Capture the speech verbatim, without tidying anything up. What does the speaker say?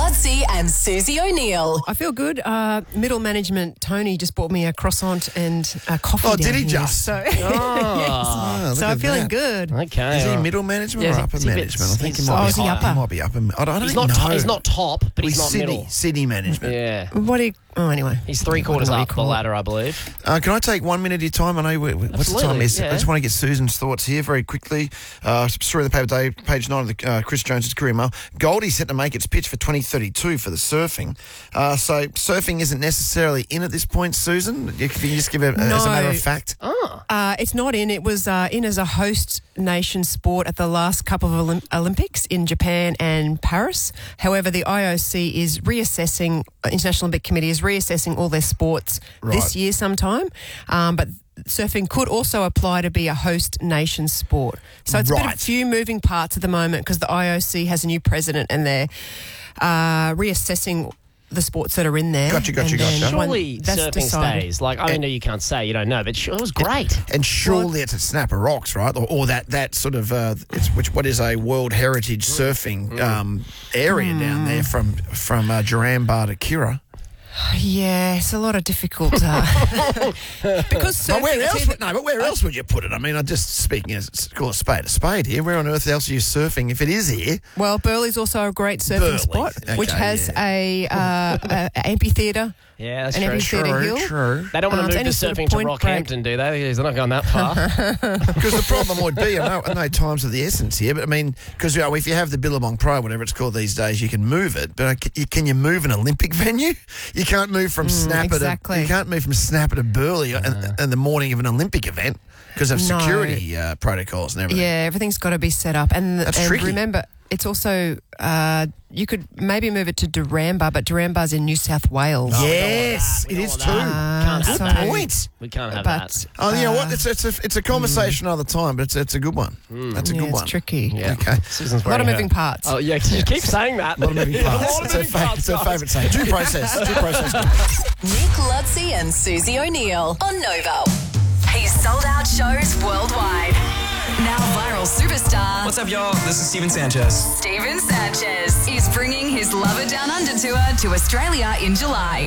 Ludsey and Susie O'Neill. I feel good. Uh, middle management Tony just bought me a croissant and a coffee. Oh, down did he here, just? So, Oh, Oh, look so I'm at feeling that. good. okay. Is he all right. middle management Yeah, or upper is he a bit- management? I think he he's- might oh, be is he high- upper? He might be upper. I don't, I don't He's know. not. Top, he's not top, but he's, He's not Sydney, middle. Sydney management. Yeah. What do you... Oh, anyway. He's three quarters What do you up the call it? ladder, I believe. Uh, can I take one minute of your time? I know we, we, what's the time Absolutely, is. yeah. I just want to get Susan's thoughts here very quickly. Uh, story in the paper today, page nine of the uh, Chris Jones' career mail. Goldie set to make its pitch for twenty thirty-two for the surfing. Uh, so surfing isn't necessarily in at this point, Susan. If you can just give it No. as a matter of fact. Oh. Uh, it's not in. It was uh, in as a host nation sport at the last couple of Olymp- Olympics in Japan and Paris. However, the I O C is reassessing, uh, International Olympic Committee is reassessing all their sports Right. this year sometime. Um, but surfing could also apply to be a host nation sport. So it's a bit of Right. a few moving parts at the moment because the I O C has a new president and they're uh, reassessing the sports that are in there. Gotcha, gotcha, And then gotcha. when Surely that's surfing decided- stays. Like, I know you can't say, you don't know, but sure, it was great. And surely it's at Snapper Rocks, right? Or, or that, that sort of, uh, it's, which what is a World Heritage surfing um, area down there from, from uh, Duranbar to Kira. Yeah, it's a lot of difficult... Uh, because surfing... But where it's else? either- Would, no, but where else would you put it? I mean, I'm just speaking as call a spade a spade here. Where on earth else are you surfing if it is here? Well, Burleigh's also a great surfing Burleigh. spot, which Okay, has yeah. a, uh, a amphitheatre. Yeah, that's An true. amphitheatre hill. True. They don't want Um, to it's move the any sort of surfing to point Rockhampton, do they? Because they're not going that far. Because the problem would be, I know, I know times of the essence here, but I mean, because you know, if you have the Billabong Pro, whatever it's called these days, you can move it. But uh, can you, can you move an Olympic venue? You can't move from Snapper exactly. to you can't move from Snapper to Burleigh in, in the morning of an Olympic event because of No. security uh, protocols and everything. Yeah, everything's got to be set up. And, That's and tricky. remember, it's also, uh, you could maybe move it to Duranbar, but Duranbar's in New South Wales. Yes, We it don't is want too. that. Can't have so- that. Point. We can't have But, that. Oh, you know what? uh, It's it's a it's a conversation another time, but it's it's a good one. That's a yeah, good it's one. tricky. Yeah. Okay. Susan's A lot of wearing moving her- parts. Oh, yeah, you keep saying that. A lot of moving Yeah, a parts. lot of It's her moving fa- parts, it's her guys. favourite saying. Due process. Due process. Nick Ludsey and Susie O'Neill on Nova. He's sold out shows worldwide. Now viral superstar What's up, y'all? This is Steven Sanchez. Steven Sanchez is bringing his Lover Down Under tour to Australia in July.